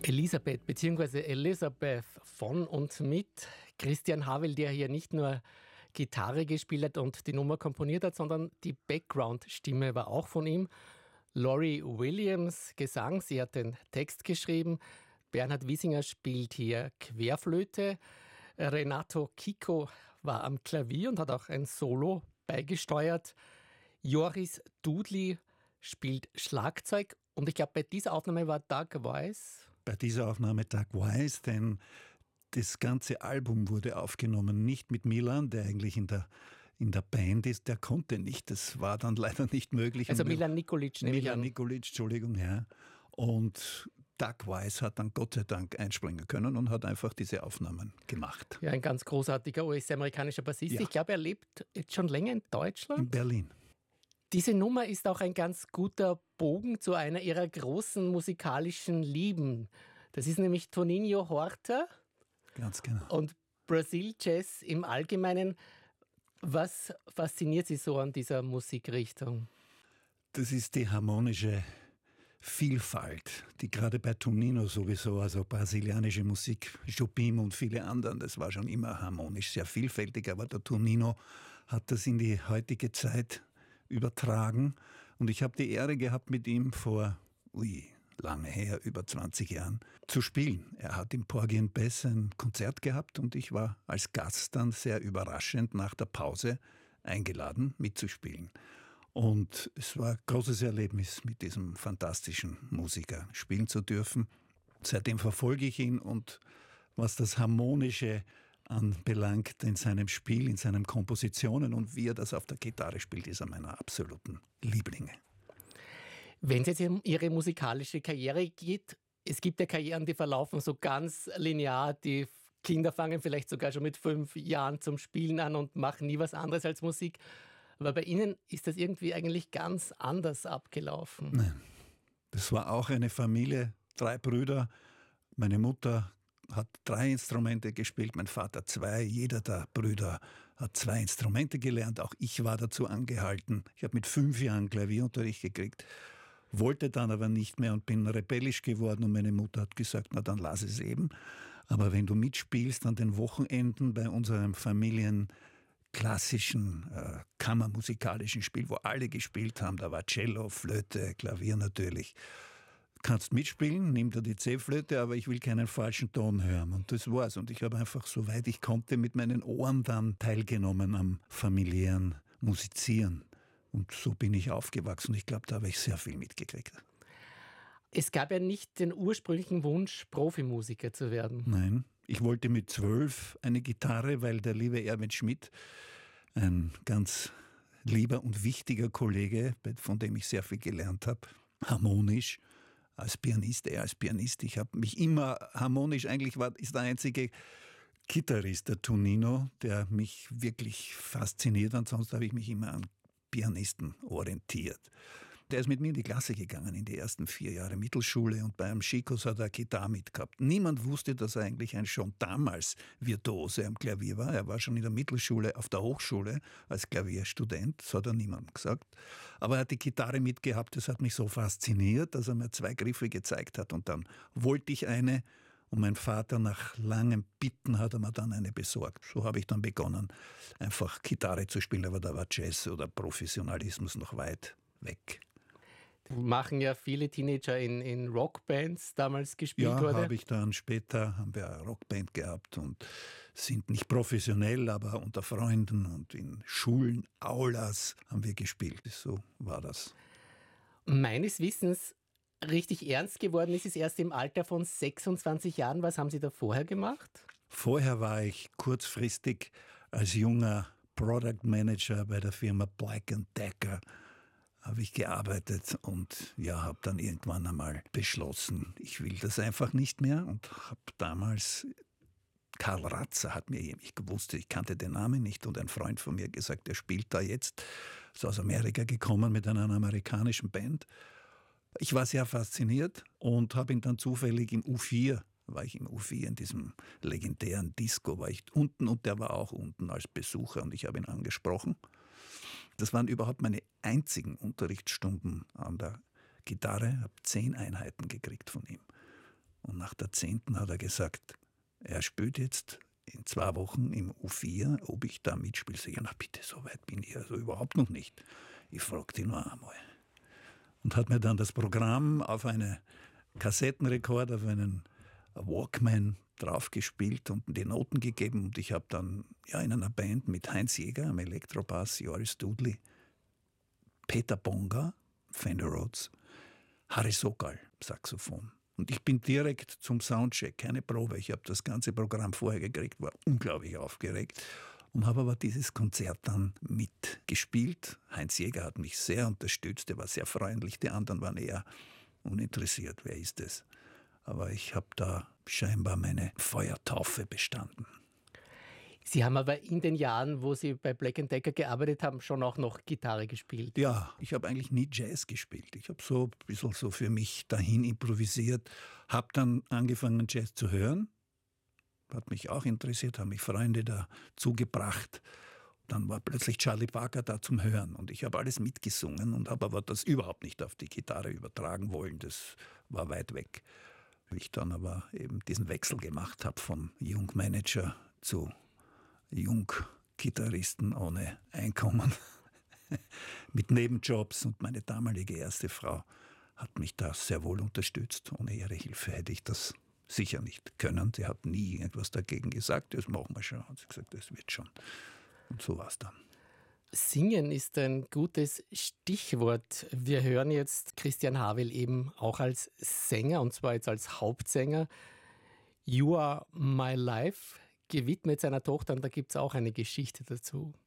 Elisabeth bzw. Elisabeth von und mit Christian Havel, der hier nicht nur Gitarre gespielt hat und die Nummer komponiert hat, sondern die Background-Stimme war auch von ihm. Laurie Williams, Gesang, sie hat den Text geschrieben. Bernhard Wiesinger spielt hier Querflöte. Renato Kiko war am Klavier und hat auch ein Solo beigesteuert. Joris Dudli spielt Schlagzeug. Und ich glaube, bei dieser Aufnahme war Doug Weiss. Bei dieser Aufnahme Doug Weiss, denn das ganze Album wurde aufgenommen, nicht mit Milan, der eigentlich in der Band ist, der konnte nicht. Das war dann leider nicht möglich. Also Milan Nikolic, nehme ich an. Milan Nikolic, Entschuldigung, ja. Und Doug Weiss hat dann Gott sei Dank einspringen können und hat einfach diese Aufnahmen gemacht. Ja, ein ganz großartiger US-amerikanischer Bassist. Ja. Ich glaube, er lebt jetzt schon länger in Deutschland. In Berlin. Diese Nummer ist auch ein ganz guter Bogen zu einer ihrer großen musikalischen Lieben. Das ist nämlich Toninho Horta. Ganz genau. Und Brasil Jazz im Allgemeinen. Was fasziniert Sie so an dieser Musikrichtung? Das ist die harmonische Vielfalt, die gerade bei Toninho sowieso, also brasilianische Musik, Jobim und viele anderen, das war schon immer harmonisch, sehr vielfältig, aber der Toninho hat das in die heutige Zeit übertragen und ich habe die Ehre gehabt, mit ihm vor, lange her, über 20 Jahren, zu spielen. Er hat im Porgy & Bess ein Konzert gehabt und ich war als Gast dann sehr überraschend nach der Pause eingeladen, mitzuspielen. Und es war ein großes Erlebnis, mit diesem fantastischen Musiker spielen zu dürfen. Seitdem verfolge ich ihn und was das Harmonische anbelangt in seinem Spiel, in seinen Kompositionen und wie er das auf der Gitarre spielt, ist er meiner absoluten Lieblinge. Wenn es jetzt um Ihre musikalische Karriere geht, es gibt ja Karrieren, die verlaufen so ganz linear. Die Kinder fangen vielleicht sogar schon mit 5 Jahren zum Spielen an und machen nie was anderes als Musik. Aber bei Ihnen ist das irgendwie eigentlich ganz anders abgelaufen. Nein, das war auch eine Familie, 3 Brüder. Meine Mutter hat 3 Instrumente gespielt, mein Vater 2. Jeder der Brüder hat 2 Instrumente gelernt. Auch ich war dazu angehalten. Ich habe mit 5 Jahren Klavierunterricht gekriegt, wollte dann aber nicht mehr und bin rebellisch geworden. Und meine Mutter hat gesagt, na dann lass es eben. Aber wenn du mitspielst an den Wochenenden bei unserem klassischen, kammermusikalischen Spiel, wo alle gespielt haben, da war Cello, Flöte, Klavier natürlich. Kannst mitspielen, nimm dir die C-Flöte, aber ich will keinen falschen Ton hören. Und das war's. Und ich habe einfach, soweit ich konnte, mit meinen Ohren dann teilgenommen am familiären Musizieren. Und so bin ich aufgewachsen. Ich glaube, da habe ich sehr viel mitgekriegt. Es gab ja nicht den ursprünglichen Wunsch, Profimusiker zu werden. Nein. Ich wollte mit 12 eine Gitarre, weil der liebe Erwin Schmidt, ein ganz lieber und wichtiger Kollege, von dem ich sehr viel gelernt habe, harmonisch, als Pianist, er als Pianist. Ich habe mich immer harmonisch, ist der einzige Gitarrist, der Toninho, der mich wirklich fasziniert. Ansonsten habe ich mich immer an Pianisten orientiert. Der ist mit mir in die Klasse gegangen in die ersten 4 Jahre Mittelschule und bei einem Chicos hat er Gitarre mitgehabt. Niemand wusste, dass er eigentlich ein schon damals Virtuose am Klavier war. Er war schon in der Mittelschule, auf der Hochschule als Klavierstudent, das hat er niemandem gesagt. Aber er hat die Gitarre mitgehabt, das hat mich so fasziniert, dass er mir 2 Griffe gezeigt hat und dann wollte ich eine und mein Vater nach langem Bitten hat er mir dann eine besorgt. So habe ich dann begonnen, einfach Gitarre zu spielen, aber da war Jazz oder Professionalismus noch weit weg. Machen ja viele Teenager in Rockbands damals gespielt ja, wurde. Ja, habe ich dann später, haben wir eine Rockband gehabt und sind nicht professionell, aber unter Freunden und in Schulen, Aulas haben wir gespielt. So war das. Meines Wissens richtig ernst geworden ist es erst im Alter von 26 Jahren. Was haben Sie da vorher gemacht? Vorher war ich kurzfristig als junger Product Manager bei der Firma Black & Decker habe ich gearbeitet und ja, habe dann irgendwann einmal beschlossen, ich will das einfach nicht mehr und habe damals, Karl Ratzer hat mir, ich wusste, ich kannte den Namen nicht und ein Freund von mir gesagt, der spielt da jetzt, ist aus Amerika gekommen mit einer amerikanischen Band. Ich war sehr fasziniert und habe ihn dann zufällig im U4, war ich im U4 in diesem legendären Disco, war ich unten und der war auch unten als Besucher und ich habe ihn angesprochen. Das waren überhaupt meine einzigen Unterrichtsstunden an der Gitarre, habe 10 Einheiten gekriegt von ihm. Und nach der 10. hat er gesagt, er spielt jetzt in 2 Wochen im U4, ob ich da mitspiele. Sag ich, na bitte, so weit bin ich also überhaupt noch nicht. Ich frage dich nur einmal. Und hat mir dann das Programm auf eine Kassettenrekord, auf einen Walkman draufgespielt und die Noten gegeben. Und ich habe dann in einer Band mit Heinz Jäger am Elektrobass, Joris Dudley, Peter Bonga, Fender Rhodes, Harry Sokal, Saxophon. Und ich bin direkt zum Soundcheck, keine Probe. Ich habe das ganze Programm vorher gekriegt, war unglaublich aufgeregt und habe aber dieses Konzert dann mitgespielt. Heinz Jäger hat mich sehr unterstützt, er war sehr freundlich, die anderen waren eher uninteressiert, wer ist es? Aber ich habe da scheinbar meine Feuertaufe bestanden. Sie haben aber in den Jahren, wo Sie bei Black & Decker gearbeitet haben, schon auch noch Gitarre gespielt. Ja, ich habe eigentlich nie Jazz gespielt. Ich habe so ein bisschen so für mich dahin improvisiert, habe dann angefangen Jazz zu hören. Hat mich auch interessiert, haben mich Freunde dazu gebracht. Dann war plötzlich Charlie Parker da zum Hören und ich habe alles mitgesungen und habe aber das überhaupt nicht auf die Gitarre übertragen wollen. Das war weit weg. Wie ich dann aber eben diesen Wechsel gemacht habe vom Jungmanager zu Junggitarristen ohne Einkommen mit Nebenjobs, und meine damalige erste Frau hat mich da sehr wohl unterstützt. Ohne ihre Hilfe hätte ich das sicher nicht können. Sie hat nie irgendwas dagegen gesagt, das machen wir schon. Hat sie gesagt, das wird schon. Und so war es dann. Singen ist ein gutes Stichwort. Wir hören jetzt Christian Havel eben auch als Sänger, und zwar jetzt als Hauptsänger. You Are My Life, gewidmet seiner Tochter, und da gibt es auch eine Geschichte dazu.